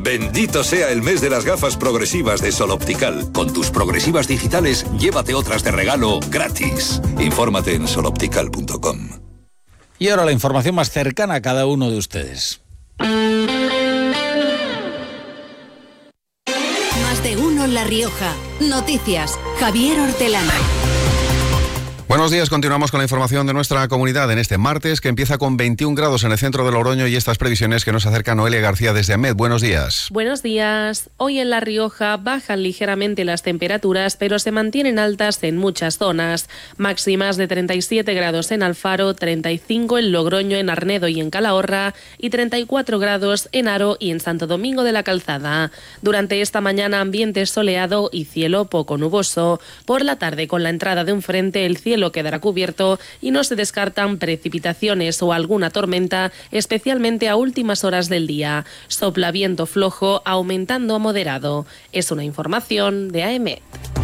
Bendito sea el mes de las gafas progresivas de Sol Optical. Con tus progresivas digitales, llévate otras de regalo gratis. Infórmate en soloptical.com. Y ahora la información más cercana a cada uno de ustedes. Más de uno en La Rioja. Noticias. Javier Hortelano. Buenos días, continuamos con la información de nuestra comunidad en este martes que empieza con 21 grados en el centro de Logroño y estas previsiones que nos acerca Noelia García desde AMED. Buenos días. Buenos días. Hoy en La Rioja bajan ligeramente las temperaturas, pero se mantienen altas en muchas zonas. Máximas de 37 grados en Alfaro, 35 en Logroño, en Arnedo y en Calahorra y 34 grados en Haro y en Santo Domingo de la Calzada. Durante esta mañana ambiente soleado y cielo poco nuboso. Por la tarde, con la entrada de un frente, el cielo quedará cubierto y no se descartan precipitaciones o alguna tormenta, especialmente a últimas horas del día. Sopla viento flojo, aumentando a moderado. Es una información de AEMET.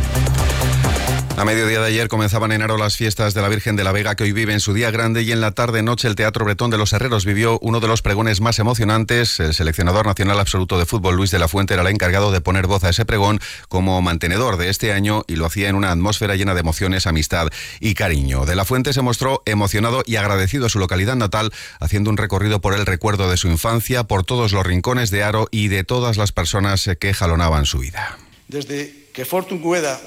A mediodía de ayer comenzaban en Haro las fiestas de la Virgen de la Vega, que hoy vive en su día grande, y en la tarde-noche el Teatro Bretón de los Herreros vivió uno de los pregones más emocionantes. El seleccionador nacional absoluto de fútbol, Luis de la Fuente, era el encargado de poner voz a ese pregón como mantenedor de este año, y lo hacía en una atmósfera llena de emociones, amistad y cariño. De la Fuente se mostró emocionado y agradecido a su localidad natal, haciendo un recorrido por el recuerdo de su infancia, por todos los rincones de Haro y de todas las personas que jalonaban su vida. Desde que Fortun Gueda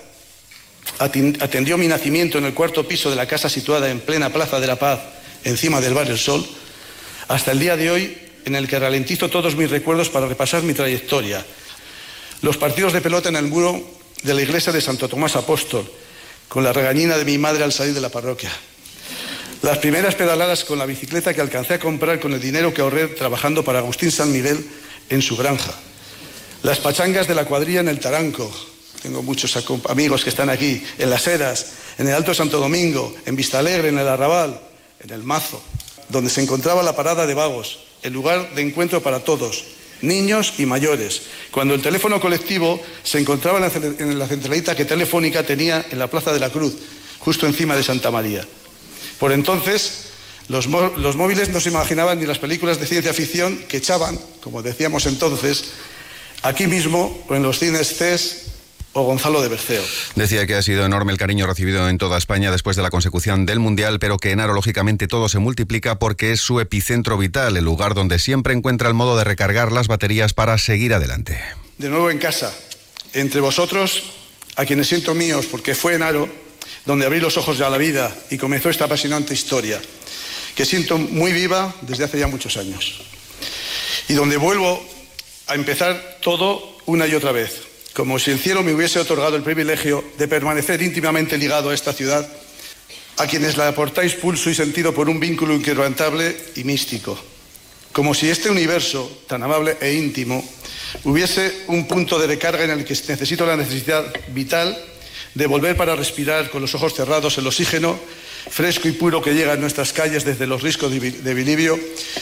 atendió mi nacimiento en el cuarto piso de la casa situada en plena Plaza de la Paz, encima del Bar El Sol, hasta el día de hoy, en el que ralentizo todos mis recuerdos para repasar mi trayectoria. Los partidos de pelota en el muro de la iglesia de Santo Tomás Apóstol, con la regañina de mi madre al salir de la parroquia. Las primeras pedaladas con la bicicleta que alcancé a comprar con el dinero que ahorré trabajando para Agustín San Miguel en su granja. Las pachangas de la cuadrilla en el Taranco. Tengo muchos amigos que están aquí, en Las Heras, en el Alto Santo Domingo, en Vistalegre, en el Arrabal, en el Mazo, donde se encontraba la parada de vagos, el lugar de encuentro para todos, niños y mayores, cuando el teléfono colectivo se encontraba en la centralita que Telefónica tenía en la Plaza de la Cruz, justo encima de Santa María. Por entonces, los móviles no se imaginaban ni las películas de ciencia ficción que echaban, como decíamos entonces, aquí mismo o en los cines CES o Gonzalo de Berceo. Decía que ha sido enorme el cariño recibido en toda España después de la consecución del Mundial, pero que en Haro lógicamente todo se multiplica porque es su epicentro vital, el lugar donde siempre encuentra el modo de recargar las baterías para seguir adelante. De nuevo en casa, entre vosotros, a quienes siento míos, porque fue en Haro donde abrí los ojos a la vida y comenzó esta apasionante historia, que siento muy viva desde hace ya muchos años. Y donde vuelvo a empezar todo una y otra vez, como si el cielo me hubiese otorgado el privilegio de permanecer íntimamente ligado a esta ciudad, a quienes la aportáis pulso y sentido por un vínculo inquebrantable y místico. Como si este universo, tan amable e íntimo, hubiese un punto de recarga en el que necesito la necesidad vital de volver para respirar con los ojos cerrados el oxígeno fresco y puro que llega a nuestras calles desde los riscos de Bilibio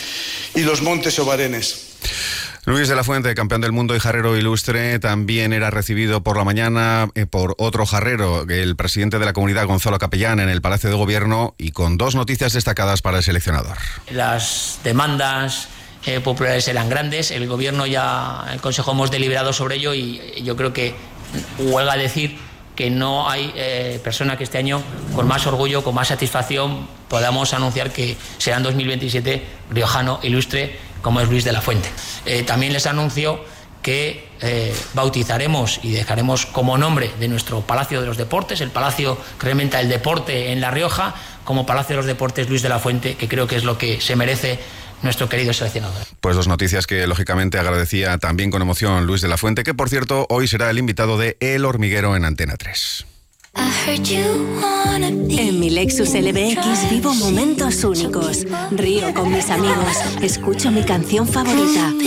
y los montes Obarenes. Luis de la Fuente, campeón del mundo y jarrero ilustre, también era recibido por la mañana por otro jarrero, el presidente de la comunidad, Gonzalo Capellán, en el Palacio de Gobierno, y con dos noticias destacadas para el seleccionador. Las demandas populares eran grandes, el Gobierno ya, el Consejo hemos deliberado sobre ello y yo creo que huelga decir que no hay persona que este año con más orgullo, con más satisfacción podamos anunciar que será en 2027 riojano ilustre como es Luis de la Fuente. También les anuncio que bautizaremos y dejaremos como nombre de nuestro Palacio de los Deportes, el palacio que realmente el deporte en La Rioja, como Palacio de los Deportes Luis de la Fuente, que creo que es lo que se merece nuestro querido seleccionador. Pues dos noticias que lógicamente agradecía también con emoción Luis de la Fuente, que por cierto hoy será el invitado de El Hormiguero en Antena 3. En mi Lexus LBX vivo momentos únicos. Río con mis amigos. Escucho mi canción favorita.